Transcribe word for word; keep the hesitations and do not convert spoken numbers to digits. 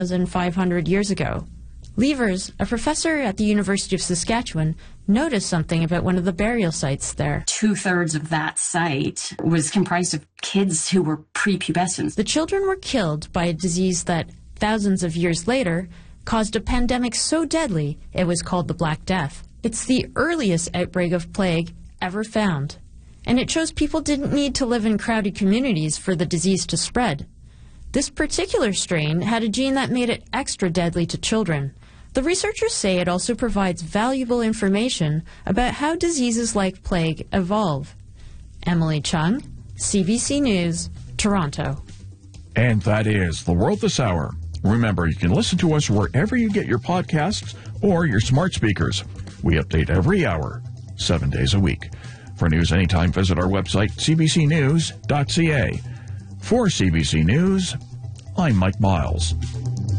five hundred years ago. Levers, a professor at the University of Saskatchewan, noticed something about one of the burial sites there. Two-thirds of that site was comprised of kids who were prepubescent. The children were killed by a disease that, thousands of years later, caused a pandemic so deadly it was called the Black Death. It's the earliest outbreak of plague ever found, and it shows people didn't need to live in crowded communities for the disease to spread. This particular strain had a gene that made it extra deadly to children. The researchers say it also provides valuable information about how diseases like plague evolve. Emily Chung, C B C News, Toronto. And that is The World This Hour. Remember, you can listen to us wherever you get your podcasts or your smart speakers. We update every hour, seven days a week. For news anytime, visit our website, c b c news dot c a. For C B C News, I'm Mike Miles.